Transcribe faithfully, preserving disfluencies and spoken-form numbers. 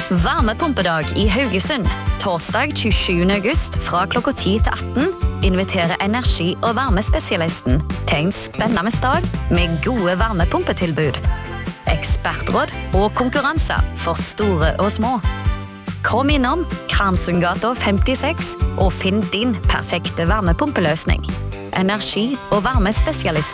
Varmepumpedag i Haugesund. Torsdag tjuesjuende august fra klokka ti til atten inviterer energi- og varmespesialisten til en spennende dag med gode varmepumpetilbud. Ekspertråd og konkurranser for store og små. Kom innom Kramsundgata femtiseks og finn din perfekte varmepumpeløsning. Energi- og varmespesialisten.